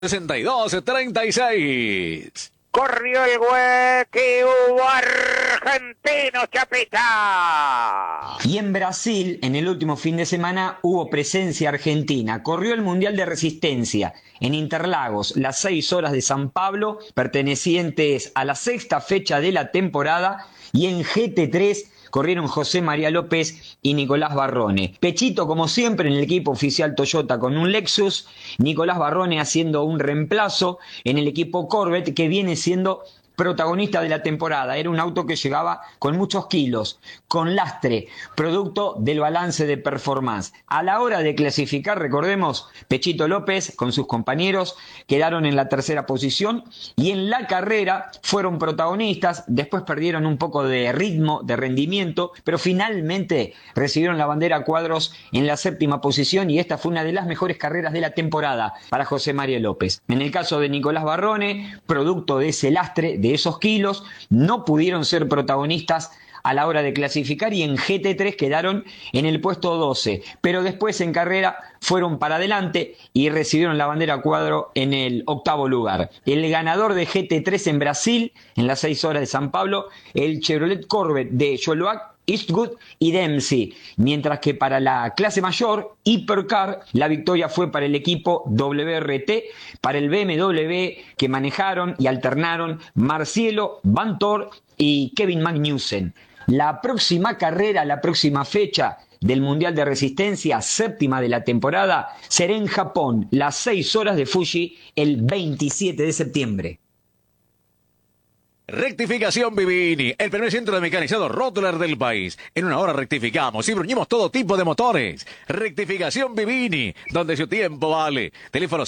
62-36. Corrió el güey que hubo argentino, Chapita. Y en Brasil, en el último fin de semana, hubo presencia argentina. Corrió el Mundial de Resistencia en Interlagos, las 6 horas de San Pablo, pertenecientes a la sexta fecha de la temporada, y en GT3 corrieron José María López y Nicolás Barrone. Pechito, como siempre, en el equipo oficial Toyota con un Lexus. Nicolás Barrone haciendo un reemplazo en el equipo Corvette, que viene siendo protagonista de la temporada. Era un auto que llegaba con muchos kilos, con lastre, producto del balance de performance. A la hora de clasificar, recordemos, Pechito López con sus compañeros quedaron en la tercera posición y en la carrera fueron protagonistas. Después perdieron un poco de ritmo, de rendimiento, pero finalmente recibieron la bandera a cuadros en la séptima posición, y esta fue una de las mejores carreras de la temporada para José María López. En el caso de Nicolás Barrone, producto de ese lastre, de esos kilos, no pudieron ser protagonistas a la hora de clasificar, y en GT3 quedaron en el puesto 12, pero después en carrera fueron para adelante y recibieron la bandera a cuadro en el octavo lugar. El ganador de GT3 en Brasil, en las 6 horas de San Pablo, el Chevrolet Corvette de Joloac, Eastwood y Dempsey, mientras que para la clase mayor, Hypercar, la victoria fue para el equipo WRT, para el BMW que manejaron y alternaron Marcielo Vantor y Kevin Magnussen. La próxima carrera, la próxima fecha del Mundial de Resistencia, séptima de la temporada, será en Japón, las 6 horas de Fuji, el 27 de septiembre. Rectificación Vivini, el primer centro de mecanizado Rottler del país. En una hora rectificamos y bruñimos todo tipo de motores. Rectificación Vivini, donde su tiempo vale. Teléfono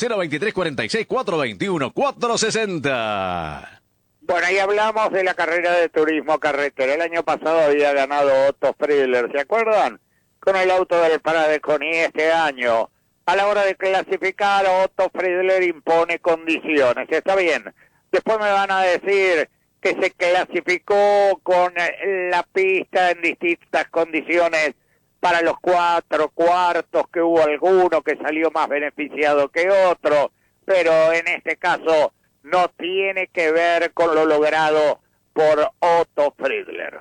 023-46-421-460. Bueno, ahí hablamos de la carrera de turismo carretera. El año pasado había ganado Otto Friedler, ¿se acuerdan? Con el auto del Paradeconi. Este año, a la hora de clasificar, Otto Friedler impone condiciones. Está bien. Después me van a decir que se clasificó con la pista en distintas condiciones para los 4 cuartos, que hubo alguno que salió más beneficiado que otro, pero en este caso no tiene que ver con lo logrado por Otto Friedler.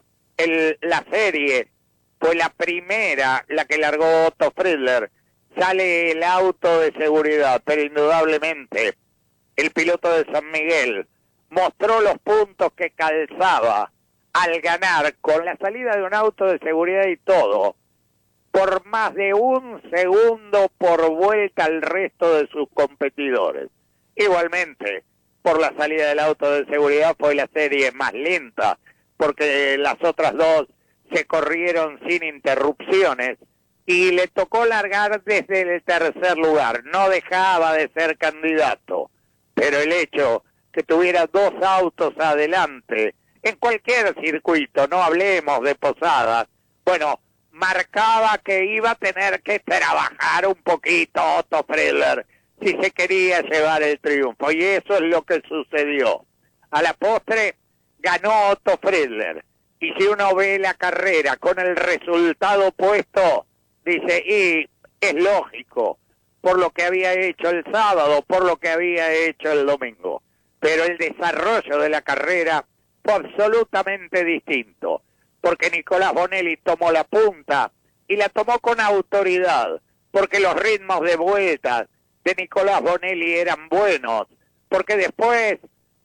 La serie fue la primera, la que largó Otto Friedler. Sale el auto de seguridad, pero indudablemente el piloto de San Miguel mostró los puntos que calzaba al ganar con la salida de un auto de seguridad y todo, por más de 1 segundo por vuelta al resto de sus competidores. Igualmente, por la salida del auto de seguridad fue la serie más lenta, porque las otras dos se corrieron sin interrupciones y le tocó largar desde el tercer lugar. No dejaba de ser candidato, pero el hecho que tuviera 2 autos adelante en cualquier circuito, no hablemos de Posadas, bueno, marcaba que iba a tener que trabajar un poquito Otto Friedler si se quería llevar el triunfo, y eso es lo que sucedió. A la postre ganó Otto Friedler, y si uno ve la carrera con el resultado puesto, dice, y es lógico, por lo que había hecho el sábado, por lo que había hecho el domingo. Pero el desarrollo de la carrera fue absolutamente distinto, porque Nicolás Bonelli tomó la punta y la tomó con autoridad, porque los ritmos de vueltas de Nicolás Bonelli eran buenos, porque después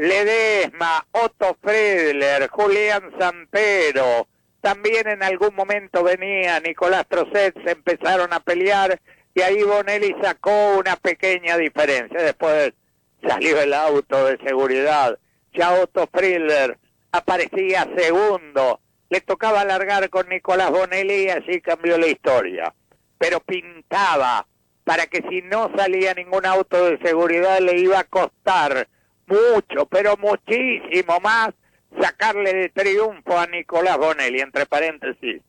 Ledesma, Otto Friedler, Julián Santero, también en algún momento venía Nicolás Trocet, se empezaron a pelear y ahí Bonelli sacó una pequeña diferencia. Después salió el auto de seguridad, ya Otto Friedler aparecía segundo, le tocaba largar con Nicolás Bonelli y así cambió la historia. Pero pintaba para que si no salía ningún auto de seguridad le iba a costar mucho, pero muchísimo más, sacarle el triunfo a Nicolás Bonelli. Entre paréntesis,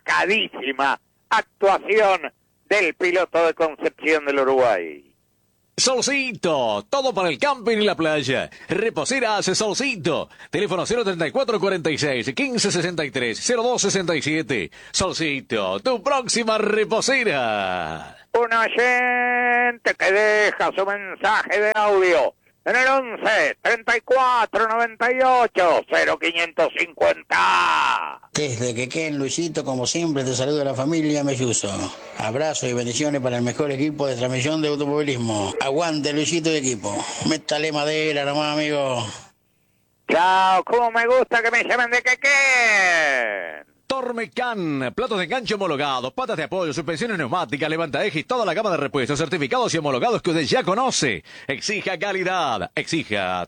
destacadísima actuación del piloto de Concepción del Uruguay. Solcito, todo para el camping y la playa. Reposeras Solcito. Teléfono 034-46-1563-0267. Solcito, tu próxima reposera. Un oyente que deja su mensaje de audio en el 11 34 98 0550. Desde Quequén, Luisito, como siempre, te saluda la familia Melluso. Abrazos y bendiciones para el mejor equipo de transmisión de automovilismo. Aguante, Luisito y equipo. Métale madera nomás, amigo. Chao, como me gusta que me llamen de Quequén. Tormecan, platos de enganche homologados, patas de apoyo, suspensiones neumáticas, levantaejes, toda la gama de repuestos, certificados y homologados que usted ya conoce. Exija calidad, exija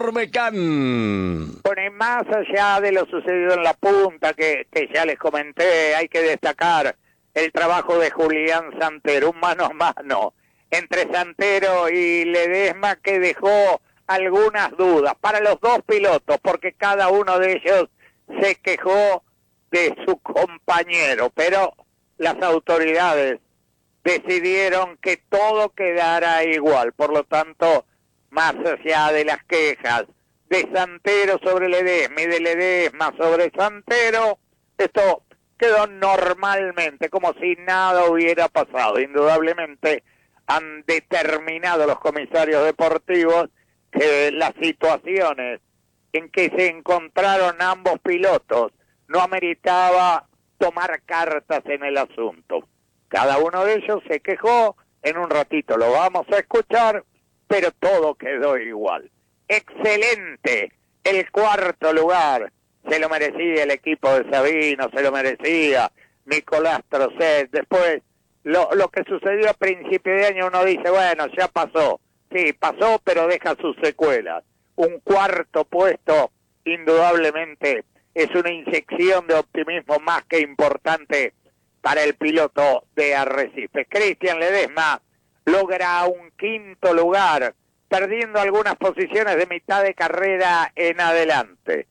Tormecan. Bueno, y más allá de lo sucedido en la punta, que ya les comenté, hay que destacar el trabajo de Julián Santero, un mano a mano entre Santero y Ledesma, que dejó algunas dudas para los dos pilotos, porque cada uno de ellos se quejó de su compañero, pero las autoridades decidieron que todo quedara igual. Por lo tanto, más allá de las quejas de Santero sobre Ledesma y de Ledesma sobre Santero, esto quedó normalmente, como si nada hubiera pasado. Indudablemente han determinado los comisarios deportivos que las situaciones en que se encontraron ambos pilotos no ameritaba tomar cartas en el asunto. Cada uno de ellos se quejó, en un ratito lo vamos a escuchar, pero todo quedó igual. Excelente, el cuarto lugar, se lo merecía el equipo de Sabino, se lo merecía Nicolás Trocet. Después, lo que sucedió a principio de año, uno dice, bueno, ya pasó. Sí, pasó, pero deja sus secuelas. Un cuarto puesto, indudablemente, es una inyección de optimismo más que importante para el piloto de Arrecife. Cristian Ledesma logra un quinto lugar, perdiendo algunas posiciones de mitad de carrera en adelante.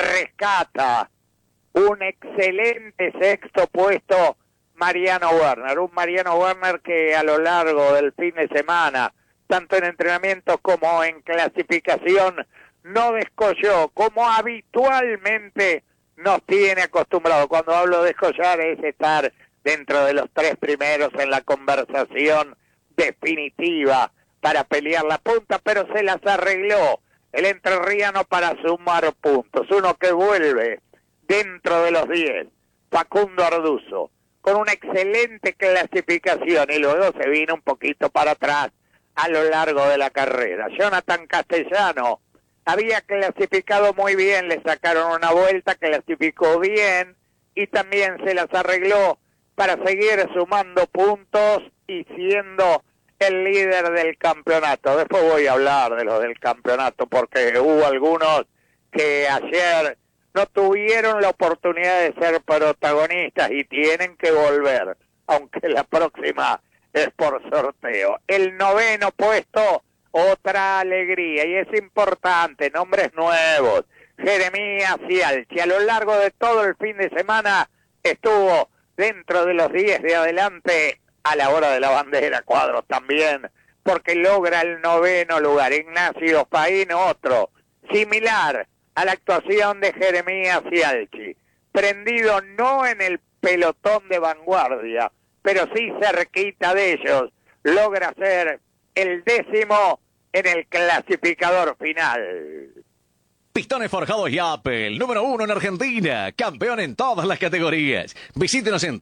Rescata un excelente sexto puesto Mariano Werner, un Mariano Werner que a lo largo del fin de semana, tanto en entrenamientos como en clasificación, no descolló, como habitualmente nos tiene acostumbrado. Cuando hablo de descollar es estar dentro de los tres primeros en la conversación definitiva para pelear la punta, pero se las arregló el entrerriano para sumar puntos. Uno que vuelve dentro de los 10, Facundo Arduzo, con una excelente clasificación, y luego se vino un poquito para atrás a lo largo de la carrera. Jonathan Castellano había clasificado muy bien, le sacaron una vuelta, clasificó bien y también se las arregló para seguir sumando puntos y siendo el líder del campeonato. Después voy a hablar de los del campeonato porque hubo algunos que ayer no tuvieron la oportunidad de ser protagonistas y tienen que volver, aunque la próxima es por sorteo. El noveno puesto, otra alegría, y es importante, nombres nuevos. Jeremías Cialchi, a lo largo de todo el fin de semana estuvo dentro de los 10 de adelante a la hora de la bandera. Cuadros también, porque logra el noveno lugar. Ignacio Paín, otro, similar a la actuación de Jeremías Cialchi, prendido no en el pelotón de vanguardia, pero sí cerquita de ellos, logra ser el décimo en el clasificador final. Pistones Forjados Yapel, número 1 en Argentina, campeón en todas las categorías. Visítenos en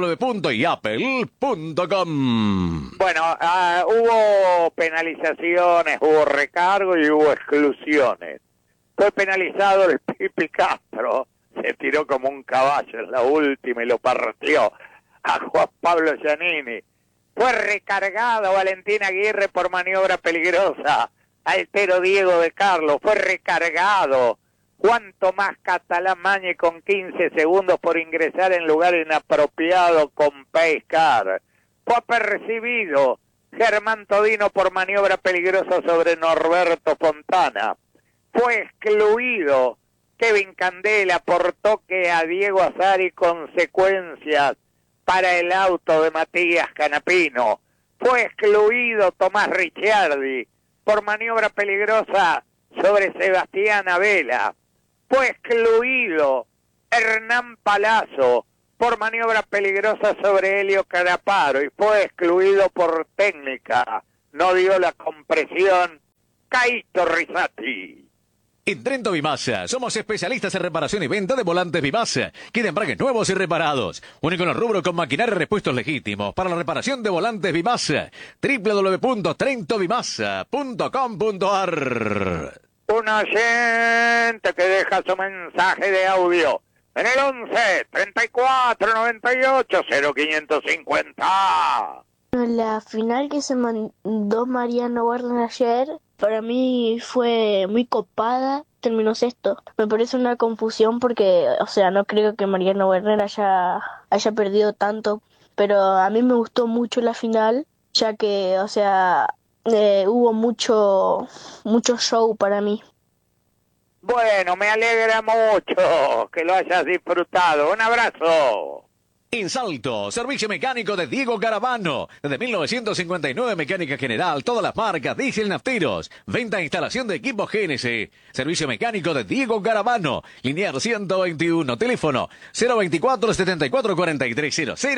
www.yapel.com. Bueno, hubo penalizaciones, hubo recargo y hubo exclusiones. Fue penalizado el Pipi Castro, se tiró como un caballo en la última y lo partió a Juan Pablo Giannini. Fue recargado Valentín Aguirre por maniobra peligrosa. Altero Diego de Carlos, fue recargado Juan Tomás Catalán Mañe con 15 segundos por ingresar en lugar inapropiado con Pacecar. Fue apercibido Germán Todino por maniobra peligrosa sobre Norberto Fontana. Fue excluido Kevin Candela por toque a Diego Azar y consecuencias para el auto de Matías Canapino. Fue excluido Tomás Ricciardi por maniobra peligrosa sobre Sebastián Abela. Fue excluido Hernán Palazzo por maniobra peligrosa sobre Helio Caraparo y fue excluido por técnica. No dio la compresión Caito Rizzati. En Trento Bimasa, somos especialistas en reparación y venta de volantes Bimasa, que de embragues nuevos y reparados. Único en el rubro con maquinaria y repuestos legítimos para la reparación de volantes Bimasa. www.trentobimasa.com.ar. Un oyente que deja su mensaje de audio en el 11 34 98 0550. La final que se mandó Mariano Werner ayer, para mí fue muy copada, terminó sexto. Me parece una confusión porque, o sea, no creo que Mariano Werner haya perdido tanto, pero a mí me gustó mucho la final, ya que, o sea, hubo mucho show para mí. Bueno, me alegra mucho que lo hayas disfrutado. Un abrazo. En Salto, servicio mecánico de Diego Garavano. Desde 1959, mecánica general, todas las marcas, diésel nafteros. Venta e instalación de equipos GNC. Servicio mecánico de Diego Garavano. Linear 121, teléfono 024 74 43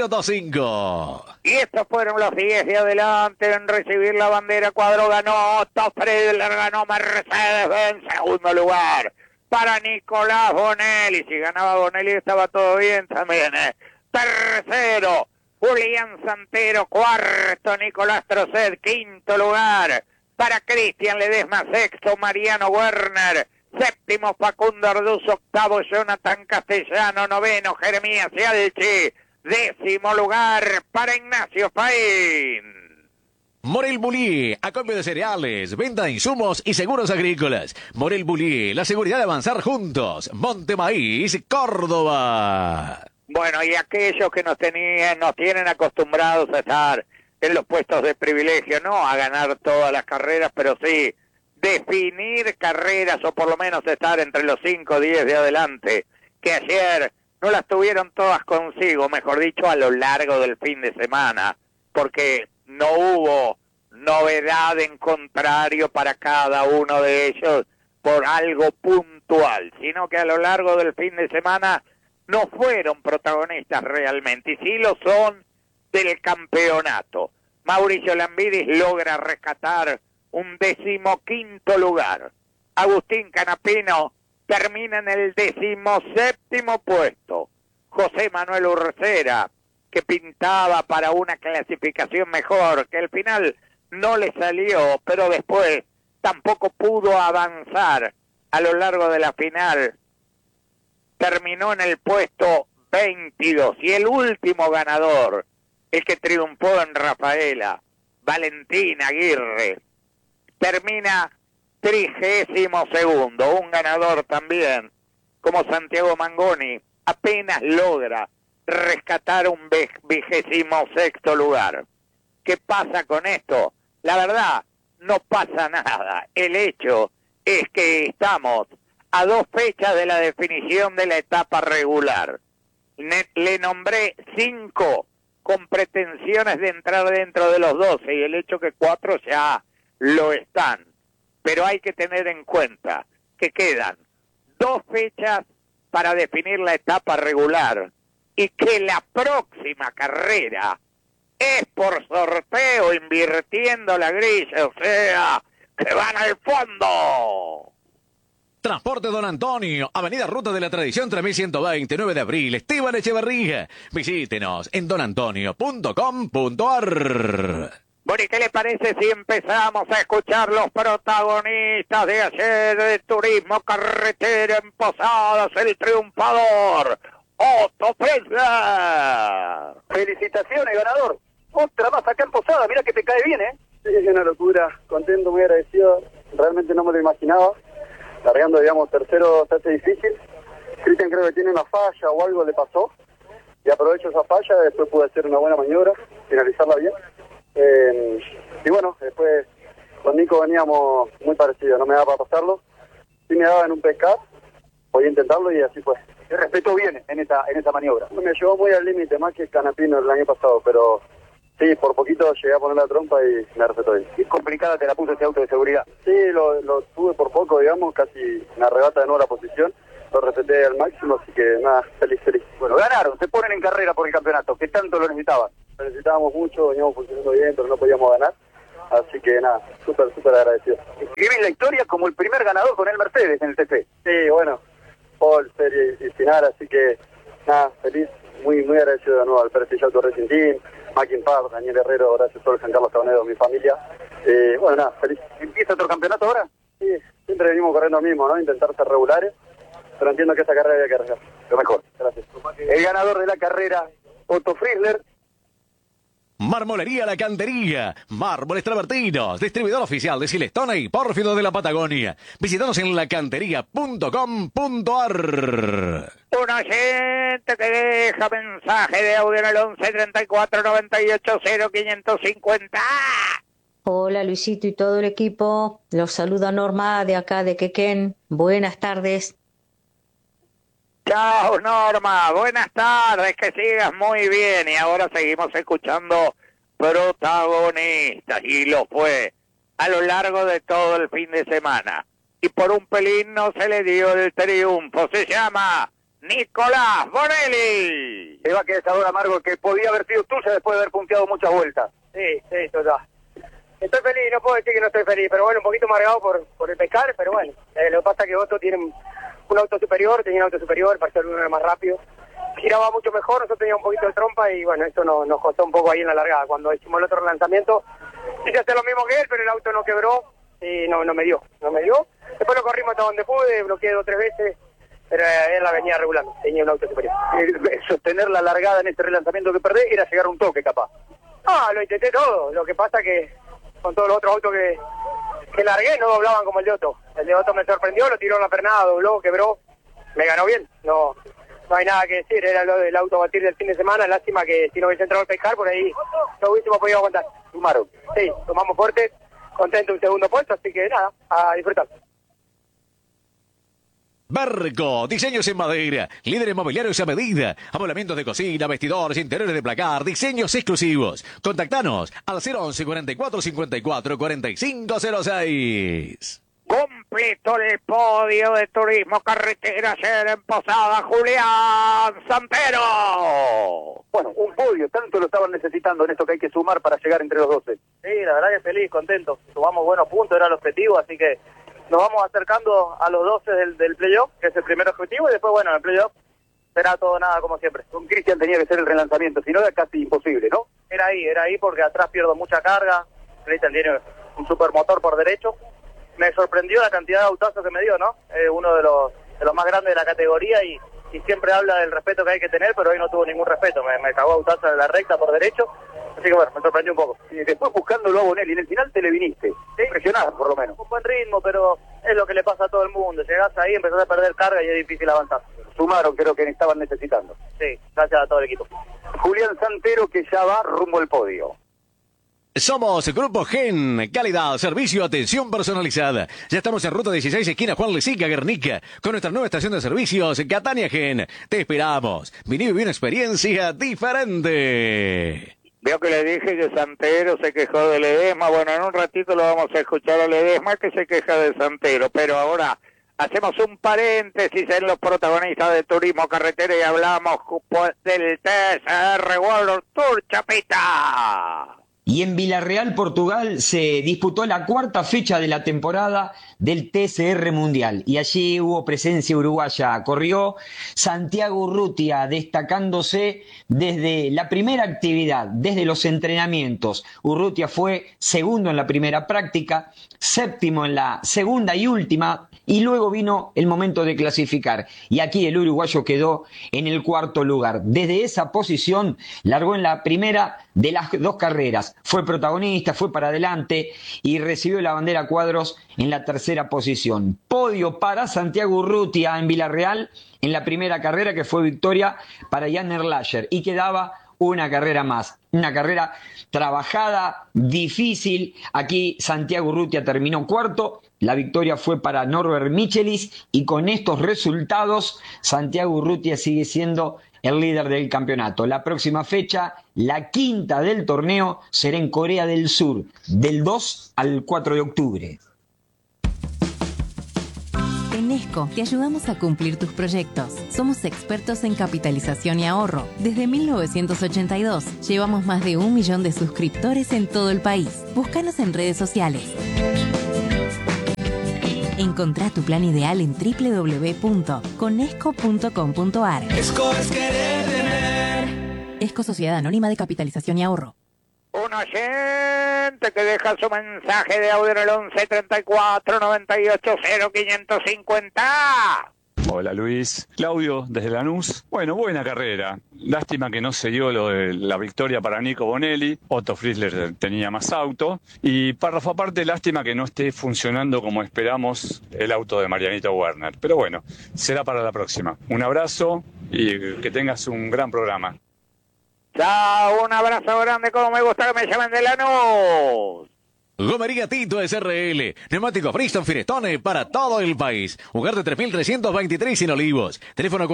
0025. Y estos fueron los 10 de adelante en recibir la bandera. Cuadro ganó Otto Friedler, ganó Mercedes-Benz, segundo lugar para Nicolás Bonelli. Si ganaba Bonelli estaba todo bien también, Tercero, Julián Santero. Cuarto, Nicolás Trocet. Quinto lugar para Cristian Ledesma. Sexto, Mariano Werner. Séptimo, Facundo Arduz. Octavo, Jonathan Castellano. Noveno, Jeremías Cialchi. Décimo lugar para Ignacio Faín. Morel Bullier, acopio de cereales, venta de insumos y seguros agrícolas. Morel Bullier, la seguridad de avanzar juntos. Monte Maíz, Córdoba. Bueno, y aquellos que nos tienen acostumbrados a estar en los puestos de privilegio, no a ganar todas las carreras, pero sí definir carreras o por lo menos estar entre los 5 o 10 de adelante, que ayer no las tuvieron todas consigo, mejor dicho, a lo largo del fin de semana, porque no hubo novedad en contrario para cada uno de ellos por algo puntual, sino que a lo largo del fin de semana no fueron protagonistas realmente, y sí lo son del campeonato. Mauricio Lambiris logra rescatar un 15º lugar. Agustín Canapino termina en el 17º puesto. José Manuel Urcera, que pintaba para una clasificación mejor, que al final no le salió, pero después tampoco pudo avanzar a lo largo de la final, terminó en el puesto 22. Y el último ganador, el que triunfó en Rafaela, Valentín Aguirre, termina 32º. Un ganador también, como Santiago Mangoni, apenas logra rescatar un 26º lugar. ¿Qué pasa con esto? La verdad, no pasa nada. El hecho es que estamos a 2 fechas de la definición de la etapa regular. Le nombré 5 con pretensiones de entrar dentro de los 12 y el hecho que 4 ya lo están. Pero hay que tener en cuenta que quedan 2 fechas para definir la etapa regular y que la próxima carrera es por sorteo invirtiendo la grilla, o sea, que van al fondo. Transporte Don Antonio, Avenida Ruta de la Tradición 3120, 9 de abril, Esteban Echeverría. Visítenos en donantonio.com.ar. Bueno, ¿y qué le parece si empezamos a escuchar los protagonistas de ayer de Turismo Carretera en Posadas? El triunfador, Otto Friedler. Felicitaciones, ganador. Otra más acá en Posada, mira que te cae bien, ¿eh? Sí, es una locura, contento, muy agradecido. Realmente no me lo imaginaba. Largando, digamos, tercero se hace difícil. Cristian creo que tiene una falla o algo le pasó. Y aprovecho esa falla, después pude hacer una buena maniobra, finalizarla bien. Y bueno, después con Nico veníamos muy parecidos, no me daba para pasarlo. Sí me daba en un pescar, podía intentarlo y así fue. El respeto bien en esa maniobra. Me llevó muy al límite, más que Canapino el año pasado, pero Sí, por poquito llegué a poner la trompa y me respetó bien. ¿Y complicada te la puso ese auto de seguridad? Sí, lo tuve por poco, digamos, casi me arrebata de nuevo la posición. Lo respeté al máximo, así que nada, feliz. Bueno, ganaron, se ponen en carrera por el campeonato, que tanto lo necesitaban. Lo necesitábamos mucho, veníamos funcionando bien, pero no podíamos ganar. Así que nada, súper agradecido. Escribís la historia como el primer ganador con el Mercedes en el TC. Sí, bueno, Paul, serie y final, así que nada, feliz, muy agradecido de nuevo al Prestige Auto Racing Team, Mackin Pub, Daniel Herrero, gracias a San Carlos Cabanedo, mi familia. Bueno, nada, feliz. ¿Empieza otro campeonato ahora? Sí, siempre venimos corriendo lo mismo, ¿no? Intentar ser regulares, pero entiendo que esta carrera hay que arriesgar. Lo mejor. Gracias. El ganador de la carrera, Otto Frizzler. Marmolería La Cantería, Mármoles Travertinos, distribuidor oficial de Silestone y Pórfido de la Patagonia. Visítanos en lacantería.com.ar. Un oyente que deja mensaje de audio en el 11 34 98 0 550. Hola Luisito y todo el equipo, los saluda Norma de acá de Quequén, buenas tardes. Chao Norma, buenas tardes, que sigas muy bien. Y ahora seguimos escuchando protagonistas, y lo fue a lo largo de todo el fin de semana. Y por un pelín no se le dio el triunfo, se llama Nicolás Bonelli. Se va a quedar sabor amargo que podía haber sido tuya después de haber punteado muchas vueltas. Sí, total. Estoy feliz, no puedo decir que no estoy feliz, pero bueno, un poquito amargado por el pescar, pero bueno, lo que pasa es que Otto tiene un auto superior, tenía un auto superior, el parcial uno era más rápido, giraba mucho mejor, nosotros teníamos un poquito de trompa y bueno, eso nos costó un poco ahí en la largada. Cuando hicimos el otro relanzamiento, quise hacer lo mismo que él, pero el auto no quebró y no me dio. Después lo corrimos hasta donde pude, bloqueé 2 o 3 veces, pero él la venía regulando, tenía un auto superior. Sostener la largada en este relanzamiento que perdés era llegar a un toque capaz. Ah, lo intenté todo, lo que pasa que con todos los otros autos que largué no doblaban como el de Otto. El de Otto me sorprendió, lo tiró en la pernada, dobló, quebró, me ganó bien. No hay nada que decir, era lo del auto batir del fin de semana, lástima que si no hubiese entrado a pescar, por ahí no hubiésemos podido aguantar. Sumaron. Sí, tomamos fuerte, contento un segundo puesto, así que nada, a disfrutar. Barco, diseños en madera, líderes mobiliarios a medida, amoblamientos de cocina, vestidores, interiores de placar, diseños exclusivos. Contactanos al 011 44 54 4506. Completo el podio de Turismo Carretera ayer en Posada, Julián Santero. Bueno, un podio, tanto lo estaban necesitando en esto que hay que sumar para llegar entre los 12. Sí, la verdad que feliz, contento. Sumamos buenos puntos, era el objetivo, así que nos vamos acercando a los 12 del playoff, que es el primer objetivo, y después, bueno, en el playoff será todo nada como siempre. Con Cristian tenía que ser el relanzamiento, si no era casi imposible, ¿no? Era ahí porque atrás pierdo mucha carga, Cristian tiene un supermotor por derecho. Me sorprendió la cantidad de autazos que me dio, ¿no? Uno de los más grandes de la categoría y siempre habla del respeto que hay que tener, pero hoy no tuvo ningún respeto, me cagó autazos de la recta por derecho, así que bueno, me sorprendió un poco. Y después buscándolo a Bonelli, en el final te le viniste, ¿sí? Impresionado por lo menos. Un buen ritmo, pero es lo que le pasa a todo el mundo, llegás ahí, empezás a perder carga y es difícil avanzar. Sumaron, creo que estaban necesitando. Sí, gracias a todo el equipo. Julián Santero, que ya va rumbo al podio. Somos Grupo Gen, calidad, servicio, atención personalizada. Ya estamos en ruta 16, esquina Juan Lezica, Guernica, con nuestra nueva estación de servicios, Catania Gen. Te esperamos. Vení y viví una experiencia diferente. Veo que le dije que Santero se quejó de Ledesma. Bueno, en un ratito lo vamos a escuchar a Ledesma que se queja de Santero, pero ahora hacemos un paréntesis en los protagonistas de Turismo Carretera y hablamos del TCR World Tour, Chapita. Y en Villarreal, Portugal, se disputó la 4ª fecha de la temporada del TCR Mundial. Y allí hubo presencia uruguaya. Corrió Santiago Urrutia, destacándose desde la primera actividad, desde los entrenamientos. Urrutia fue segundo en la primera práctica, séptimo en la segunda y última, y luego vino el momento de clasificar. Y aquí el uruguayo quedó en el 4º lugar. Desde esa posición largó en la primera de las 2 carreras. Fue protagonista, fue para adelante y recibió la bandera cuadros en la 3ª posición. Podio para Santiago Urrutia en Villarreal en la primera carrera, que fue victoria para Jan Erlacher, y quedaba una carrera más, una carrera trabajada, difícil. Aquí Santiago Urrutia terminó 4º, la victoria fue para Norbert Michelis y con estos resultados Santiago Urrutia sigue siendo el líder del campeonato. La próxima fecha, la quinta del torneo, será en Corea del Sur, del 2 al 4 de octubre. En Esco te ayudamos a cumplir tus proyectos. Somos expertos en capitalización y ahorro. Desde 1982 llevamos más de 1 millón de suscriptores en todo el país. Búscanos en redes sociales. Encontrá tu plan ideal en www.conesco.com.ar. Esco es querer tener. Esco Sociedad Anónima de Capitalización y Ahorro. Un oyente que deja su mensaje de audio en el 11 34 98 0550. Hola Luis, Claudio desde Lanús. Bueno, buena carrera. Lástima que no se dio lo de la victoria para Nico Bonelli. Otto Frizzler tenía más auto. Y párrafo aparte, lástima que no esté funcionando como esperamos el auto de Marianita Werner. Pero bueno, será para la próxima. Un abrazo y que tengas un gran programa. Chao, un abrazo grande, como me gusta que me llamen de Lanús. Gomería Tito SRL, neumáticos Bristol Firestone para todo el país. Ugarte 3323 en Olivos. Teléfono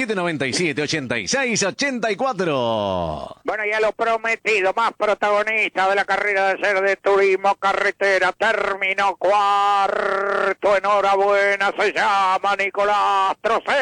4797-8684. Bueno, ya lo prometido, más protagonista de la carrera de ayer de turismo carretera. Terminó cuarto, enhorabuena, se llama Nicolás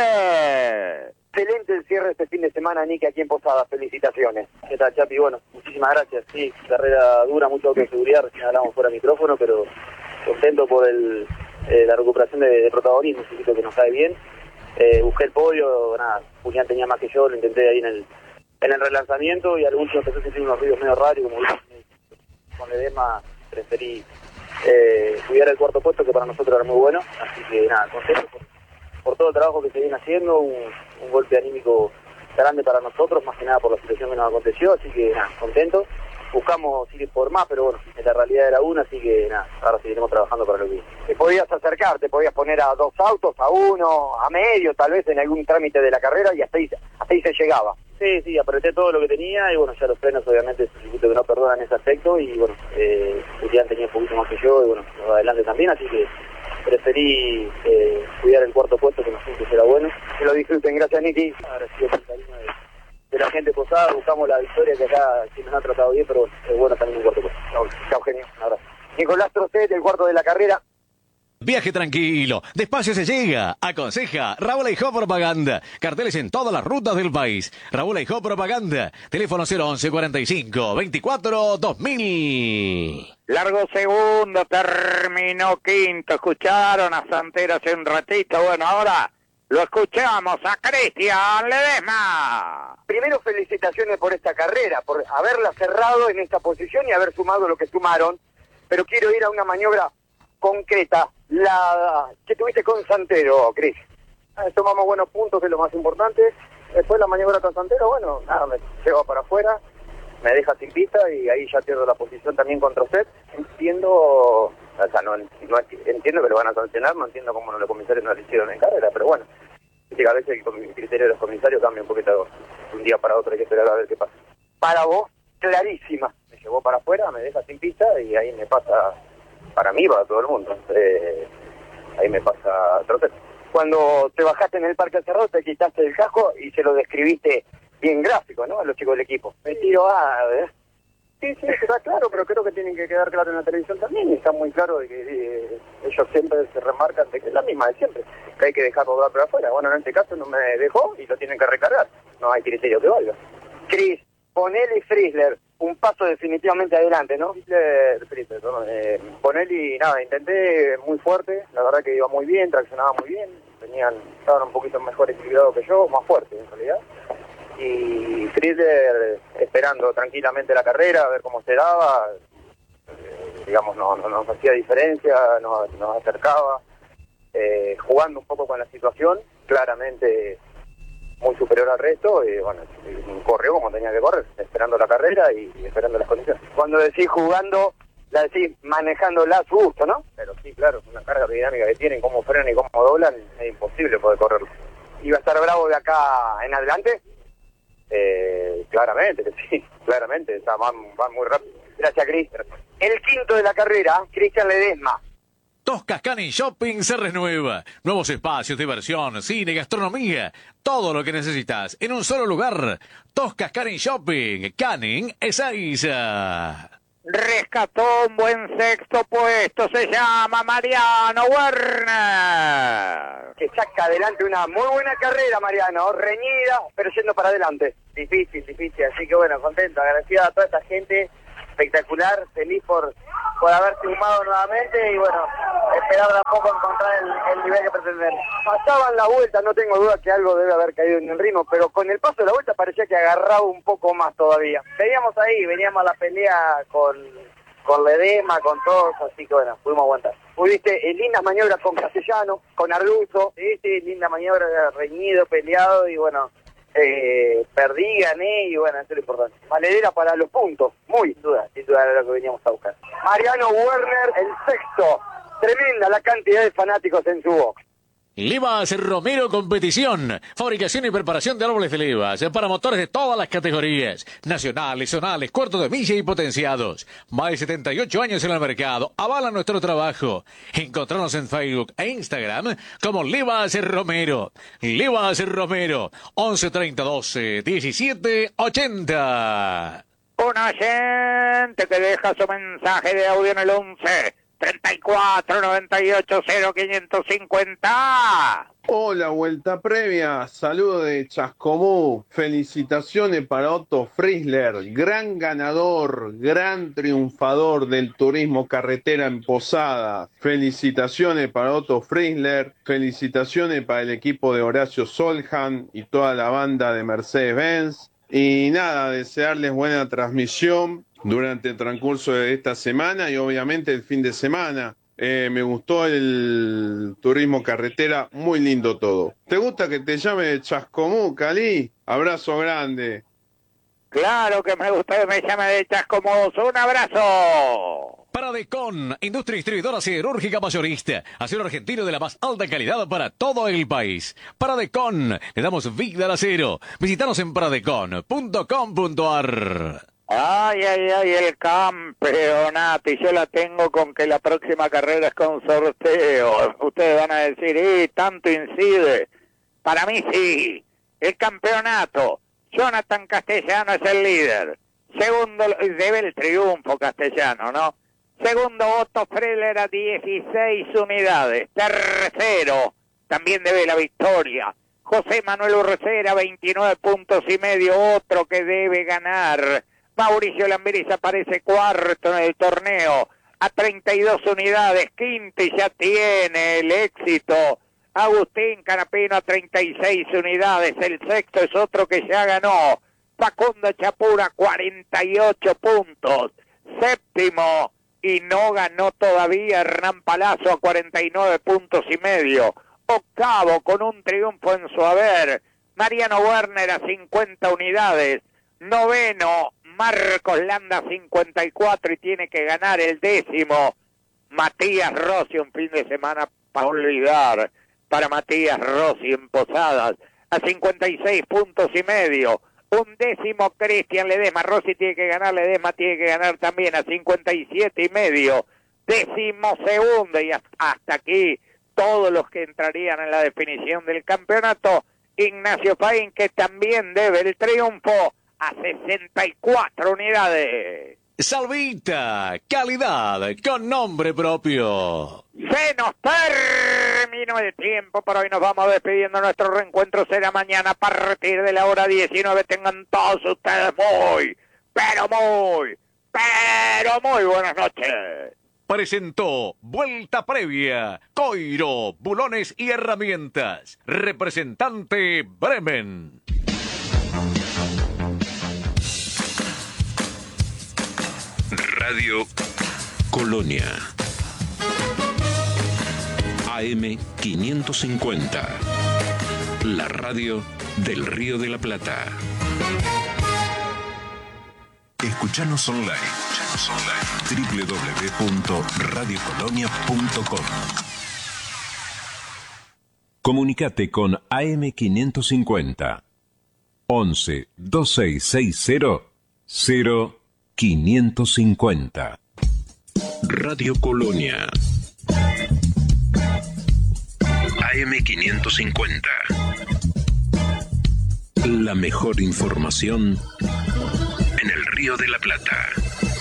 Trocé. Excelente el cierre este fin de semana, Nicky, aquí en Posadas. Felicitaciones. ¿Qué tal, Chapi? Bueno, muchísimas gracias. Sí, carrera dura, mucho autoseguridad, recién hablamos fuera de micrófono, pero contento por la recuperación de protagonismo, un poquito que nos cae bien. Busqué el podio, nada, Julián tenía más que yo, lo intenté ahí en el relanzamiento y al último empezó a sentir unos ruidos medio raros, como con Ledesma preferí cuidar el cuarto puesto, que para nosotros era muy bueno, así que nada, contento por todo el trabajo que se viene haciendo, un golpe anímico grande para nosotros, más que nada por la situación que nos aconteció, así que nada, contentos. Buscamos ir por más, pero bueno, la realidad era una, así que nada, ahora seguiremos trabajando para lo que viene. Te podías acercar, te podías poner a 2 autos, a 1, a medio, tal vez en algún trámite de la carrera y hasta ahí se llegaba. Sí, apreté todo lo que tenía y bueno, ya los frenos obviamente es un circuito que no perdonan ese aspecto y bueno, Julián tenía un poquito más que yo y bueno, los adelante también, así que preferí cuidar el cuarto puesto, que no sé si era bueno. Que lo disfruten, gracias Nicky. Agradecido por el cariño de la gente Posada, buscamos la victoria que acá sí nos ha tratado bien, pero es bueno también un cuarto puesto. Chao, genio, un abrazo. Nicolás Trocet, el cuarto de la carrera. Viaje tranquilo, despacio se llega. Aconseja Raúl Aijó Propaganda. Carteles en todas las rutas del país. Raúl Aijó Propaganda. Teléfono 011 45 24 2000. Largo segundo, terminó quinto. Escucharon a Santero hace un ratito. Bueno, ahora lo escuchamos a Cristian Ledesma. Primero, felicitaciones por esta carrera, por haberla cerrado en esta posición y haber sumado lo que sumaron. Pero quiero ir a una maniobra concreta, la que tuviste con Santero, Cris. Tomamos buenos puntos, que es lo más importante. Después la maniobra con Santero, bueno, nada, me lleva para afuera, me deja sin pista y ahí ya pierdo la posición también con Trocet. Entiendo que lo van a sancionar, no entiendo cómo los comisarios no lo hicieron en carrera, pero bueno, a veces el criterio de los comisarios cambia un poquito de un día para otro, hay que esperar a ver qué pasa. Para vos, clarísima. Me llevó para afuera, me deja sin pista y ahí me pasa, para mí, para todo el mundo, ahí me pasa Trocet. Cuando te bajaste en el parque cerrado, te quitaste el casco y se lo describiste bien gráfico, ¿no? A los chicos del equipo. Me tiro Sí, está claro, pero creo que tienen que quedar claro en la televisión también, y está muy claro de que ellos siempre se remarcan de que es la misma de siempre, que hay que dejarlo dar para afuera. Bueno, en este caso no me dejó y lo tienen que recargar, no hay criterio que valga. Cris, Bonelli y Frizzler, un paso definitivamente adelante, ¿no? Frizzler, Bonelli, nada, intenté muy fuerte, la verdad que iba muy bien, traccionaba muy bien, estaban un poquito mejor equilibrados que yo, más fuertes en realidad. Y Frizzler esperando tranquilamente la carrera, a ver cómo se daba, digamos, no nos hacía diferencia, nos acercaba, jugando un poco con la situación, claramente muy superior al resto, y bueno, corrió como tenía que correr, esperando la carrera y esperando las condiciones. Cuando decís jugando, la decís manejándola a su gusto, ¿no? Pero sí, claro, una carga dinámica que tienen, cómo frenan y cómo doblan, es imposible poder correrlo. ¿Iba a estar bravo de acá en adelante? Claramente, sí, claramente, van muy rápido. Gracias, Cris. El quinto de la carrera, Cristian Ledesma. Toscas Canning Shopping se renueva. Nuevos espacios, diversión, cine, gastronomía. Todo lo que necesitas en un solo lugar. Toscas Canning Shopping. Canning Ezeiza. Rescató un buen sexto puesto, se llama Mariano Werner. Que saca adelante una muy buena carrera, Mariano, reñida, pero yendo para adelante. Difícil, así que bueno, contento, agradecido a toda esta gente, espectacular, feliz por haberse sumado nuevamente y bueno, esperar de a poco encontrar el nivel que pretender. Pasaban la vuelta, no tengo duda que algo debe haber caído en el ritmo, pero con el paso de la vuelta parecía que agarraba un poco más todavía. Veníamos a la pelea con Ledesma, con todos, así que bueno, pudimos aguantar. Pudiste lindas maniobras con Castellano, con Arluso, linda maniobra, reñido, peleado y bueno, perdí, gané y bueno, eso es lo importante. Valedera para los puntos, sin duda era lo que veníamos a buscar. Mariano Werner, el sexto, tremenda la cantidad de fanáticos en su box. Livas Romero Competición, fabricación y preparación de árboles de Livas para motores de todas las categorías, nacionales, zonales, cuartos de milla y potenciados. Más de 78 años en el mercado, avalan nuestro trabajo. Encontrarnos en Facebook e Instagram como Livas Romero. Livas Romero, 11 30 12 17 80. Un oyente que deja su mensaje de audio en el 11 34 98 0 550. Hola, vuelta previa, saludo de Chascomú, felicitaciones para Otto Frizzler, gran ganador, gran triunfador del turismo carretera en Posadas. Felicitaciones para Otto Frizzler, felicitaciones para el equipo de Horacio Soljan y toda la banda de Mercedes-Benz. Y nada, desearles buena transmisión durante el transcurso de esta semana y obviamente el fin de semana. Me gustó el turismo carretera, muy lindo todo. ¿Te gusta que te llame Chascomú, Cali? Abrazo grande. Claro que me gusta que me llame de Chascomús. ¡Un abrazo! Paradecon, industria distribuidora siderúrgica mayorista. Acero argentino de la más alta calidad para todo el país. Paradecon, le damos vida al acero. Visítanos en paradecon.com.ar. Ay, el campeonato. Y yo la tengo con que la próxima carrera es con sorteo. Ustedes van a decir, tanto incide. Para mí sí. El campeonato. Jonathan Castellano es el líder. Segundo, debe el triunfo Castellano, ¿no? Segundo, Otto Frizzler a 16 unidades. Tercero, también debe la victoria. José Manuel Urcera, 29 puntos y medio, otro que debe ganar. Mauricio Lamberis aparece cuarto en el torneo a 32 unidades. Quinto y ya tiene el éxito. Agustín Canapino a 36 unidades. El sexto es otro que ya ganó. Facundo Chapura, 48 puntos. Séptimo, y no ganó todavía, Hernán Palazzo a 49 puntos y medio. Octavo, con un triunfo en su haber, Mariano Werner a 50 unidades. Noveno, Marcos Landa 54 y tiene que ganar el décimo. Matías Rossi, un fin de semana para olvidar para Matías Rossi en Posadas a 56 puntos y medio. Un décimo, Cristian Ledesma. Rossi tiene que ganar, Ledesma tiene que ganar también a 57 y medio. Décimo segundo, y hasta aquí todos los que entrarían en la definición del campeonato. Ignacio Faín, que también debe el triunfo a 64 unidades. Salvita, calidad con nombre propio. Se nos terminó el tiempo, por hoy nos vamos despidiendo. Nuestro reencuentro será mañana a partir de la hora 19. Tengan todos ustedes muy buenas noches. Presentó Vuelta Previa, Coiro, Bulones y Herramientas. Representante Bremen. Radio Colonia. AM 550. La radio del Río de la Plata. Escuchanos online. www.radiocolonia.com. Comunicate con AM 550 11 2660 0550. Radio Colonia. AM550. La mejor información en el Río de la Plata.